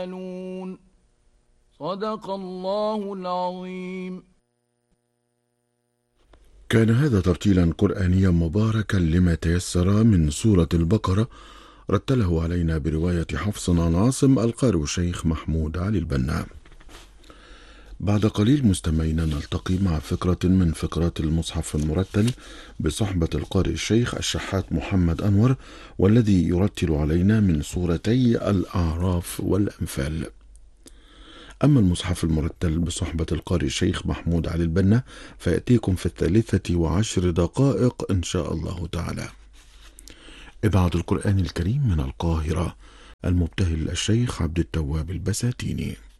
يعملون. صدق الله العظيم. كان هذا ترتيلا قرآنيا مباركا لما تيسر من سورة البقرة، رتله علينا برواية حفص عن عاصم القارئ الشيخ محمود علي البنا. بعد قليل مستمعينا نلتقي مع فقرة من فقرات المصحف المرتل بصحبة القارئ الشيخ الشحات محمد أنور، والذي يرتل علينا من سورتي الأعراف والأنفال. أما المصحف المرتل بصحبة القارئ الشيخ محمود علي البنا فيأتيكم في 13:10 إن شاء الله تعالى. إذاعة القرآن الكريم من القاهرة، المبتهل الشيخ عبد التواب البساتيني.